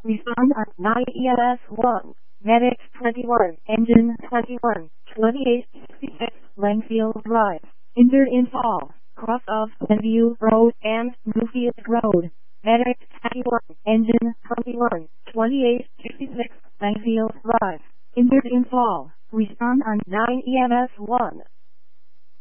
Respond on 9 EMS 1. Medic 21. Engine 21. 2866 Langfield Drive. Injured in fall. Cross of Glenview Road and Newfield Road. Medic 21. Engine 21. 2866 Langfield Drive. Injured in fall. Respond on 9 EMS 1.